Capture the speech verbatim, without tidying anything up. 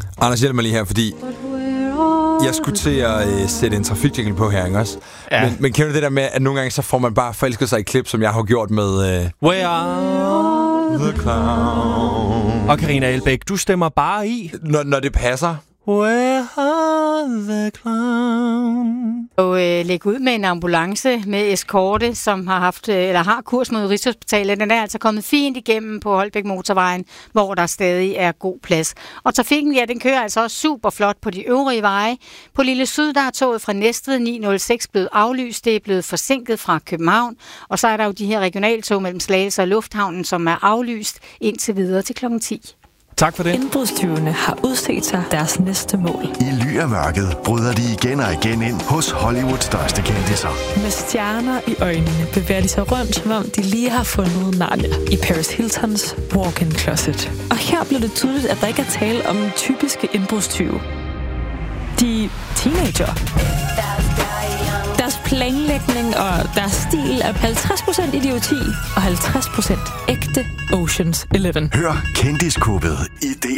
Anders, hjælp mig lige her, fordi jeg skulle til at øh, sætte en trafikjingle på her, ikke også? Ja. Men, men kender du det der med, at nogle gange så får man bare forelsket sig i klip, som jeg har gjort med... Øh, Where are the clown? Og Karina Elbæk, du stemmer bare i. Når, når det passer. Where are the clown? Og øh, lægge ud med en ambulance med eskorte, som har haft øh, eller har kurs mod Rigshospitalet. Den er altså kommet fint igennem på Holbæk Motorvejen, hvor der stadig er god plads. Og trafikken, ja, den kører altså også super flot på de øvrige veje. På Lille Syd, der er toget fra Næstved ni nul seks blevet aflyst. Det er blevet forsinket fra København. Og så er der jo de her regionaltog mellem Slagelse og Lufthavnen, som er aflyst indtil videre til klokken ti. Tak for det. Indbrudstyvene har udset sig deres næste mål. I ly af mørket bryder de igen og igen ind hos Hollywoods største kendisser. Med stjerner i øjnene bevæger de sig rundt, som om de lige har fundet Narnia i Paris Hiltons walk-in closet. Og her bliver det tydeligt, at der ikke er tale om typiske indbrudstyve. De er teenager. Deres planlægning og deres stil er halvtreds procent idioti og halvtreds procent ægte Ocean's Eleven. Hør Kendiskubbet i D